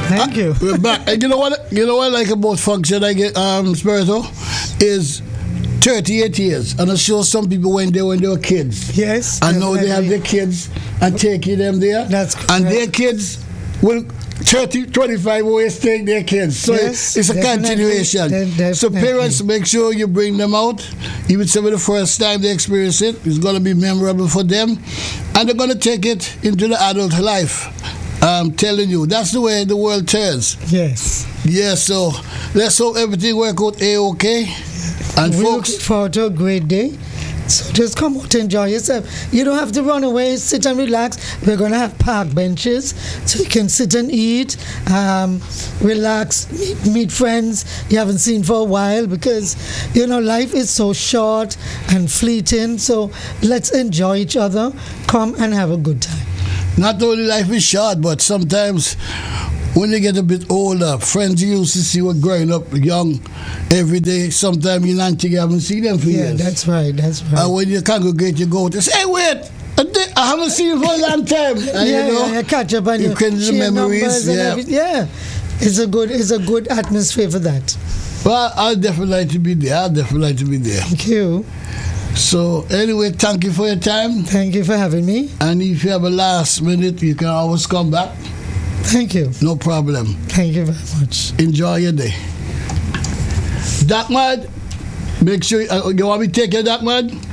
Thank you. We're back. And you know what? You know what I like about function I get, Spirito, is 38 years, and I show some people when they were kids. Yes. And now they have their kids and taking them there. That's correct. And their kids will 30, 25 always take their kids. So Yes, it's a definitely, continuation. So definitely. parents, make sure you bring them out. Even some of the first time they experience it, it's going to be memorable for them. And they're going to take it into the adult life. I'm telling you, that's the way the world turns. Yes. Yeah, so let's hope everything work out A-OK. And We look folks, forward to a great day. So just come out, enjoy yourself. You don't have to run away, sit and relax. We're going to have park benches so you can sit and eat, relax, meet friends you haven't seen for a while, because, you know, life is so short and fleeting. So let's enjoy each other. Come and have a good time. not only life is short, but sometimes when you get a bit older, friends you used to see were growing up young every day. Sometimes you not think you haven't seen them for Yeah, years. that's right. That's right. And when you congregate, you go to say, hey, wait, I haven't seen you for a long time. And yeah, you know, yeah, catch up on you your can share memories. numbers and Yeah. everything. Yeah, it's a good atmosphere for that. Well, I'll definitely like to be there. Thank you. So anyway, thank you for your time. Thank you for having me. And if you have a last minute, you can always come back. Thank you. No problem. Thank you very much. Enjoy your day. Dark Mud, make sure you want me to take your Dark Mud?